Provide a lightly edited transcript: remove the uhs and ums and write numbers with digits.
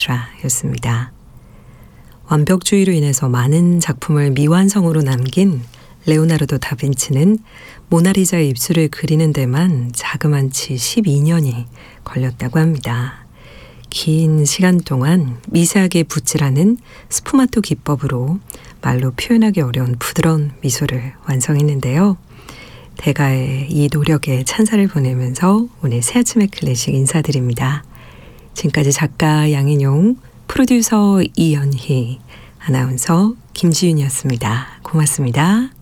였습니다. 완벽주의로 인해서 많은 작품을 미완성으로 남긴 레오나르도 다빈치는 모나리자의 입술을 그리는 데만 자그만치 12년이 걸렸다고 합니다. 긴 시간 동안 미세하게 붓질하는 스푸마토 기법으로 말로 표현하기 어려운 부드러운 미소를 완성했는데요. 대가의 이 노력에 찬사를 보내면서 오늘 새아침의 클래식 인사드립니다. 지금까지 작가 양인용, 프로듀서 이연희, 아나운서 김지윤이었습니다. 고맙습니다.